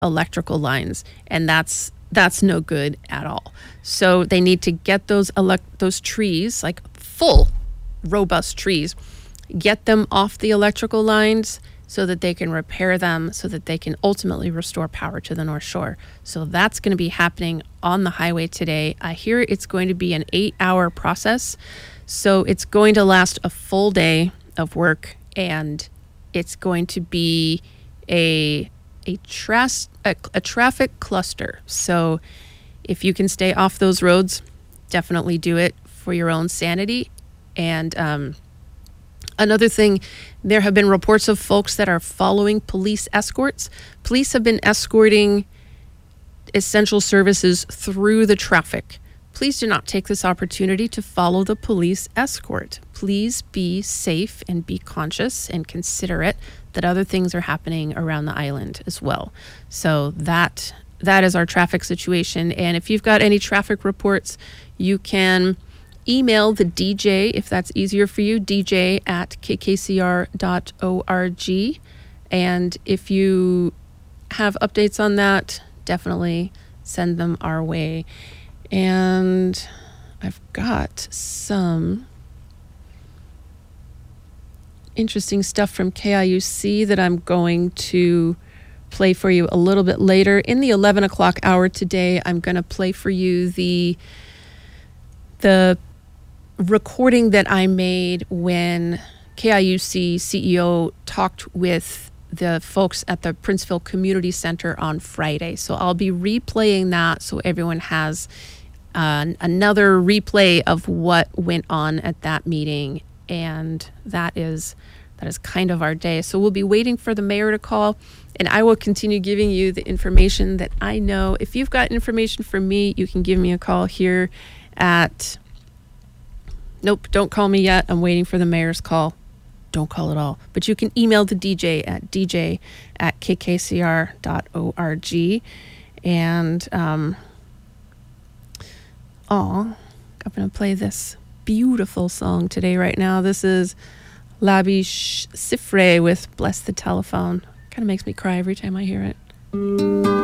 electrical lines, and that's no good at all. So they need to get those trees, like full, robust trees, get them off the electrical lines so that they can repair them, so that they can ultimately restore power to the North Shore. So that's going to be happening on the highway today. I hear it's going to be an 8-hour process. So it's going to last a full day of work, and it's going to be a traffic cluster. So if you can stay off those roads, definitely do it for your own sanity. And another thing, there have been reports of folks that are following police escorts. Police have been escorting essential services through the traffic. Please do not take this opportunity to follow the police escort. Please be safe and be conscious and considerate that other things are happening around the island as well. So that is our traffic situation. And if you've got any traffic reports, you can email the DJ, if that's easier for you, dj@kkcr.org. And if you have updates on that, definitely send them our way. And I've got some interesting stuff from KIUC that I'm going to play for you a little bit later. In the 11 o'clock hour today, I'm going to play for you the recording that I made when KIUC CEO talked with the folks at the Princeville Community Center on Friday. So I'll be replaying that so everyone has another replay of what went on at that meeting. And that is kind of our day. So we'll be waiting for the mayor to call, and I will continue giving you the information that I know. If you've got information for me, you can give me a call here at... Nope, don't call me yet. I'm waiting for the mayor's call. Don't call at all. But you can email the DJ at dj@kkcr.org. And, I'm going to play this beautiful song today right now. This is Labi Siffre with Bless the Telephone. Kind of makes me cry every time I hear it.